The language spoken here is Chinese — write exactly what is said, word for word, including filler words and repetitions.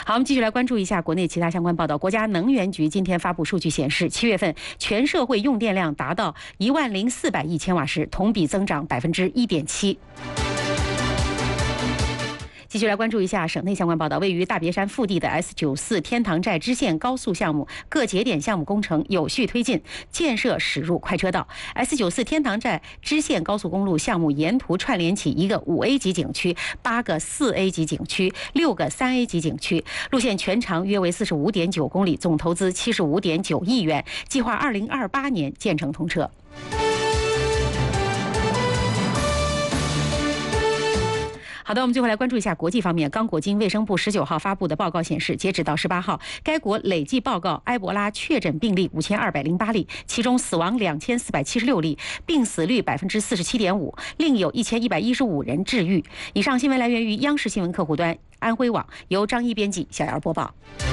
好，我们继续来关注一下国内其他相关报道。国家能源局今天发布数据显示，七月份全社会用电量达到一万零四百亿千瓦时，同比增长百分之一点七。继续来关注一下省内相关报道。位于大别山腹地的 S 九十四 天堂寨支线高速项目各节点项目工程有序推进，建设驶入快车道。S 九十四 天堂寨支线高速公路项目沿途串联起一个五 A 级景区、八个四 A 级景区、六个三 A 级景区，路线全长约为四十五点九公里，总投资七十五点九亿元，计划二零二八年建成通车。好的，我们最后来关注一下国际方面。刚果金卫生部十九号发布的报告显示，截止到十八号，该国累计报告埃博拉确诊病例五千二百零八例，其中死亡两千四百七十六例，病死率百分之四十七点五，另有一千一百一十五人治愈。以上新闻来源于央视新闻客户端安徽网，由张一编辑，小姚播报。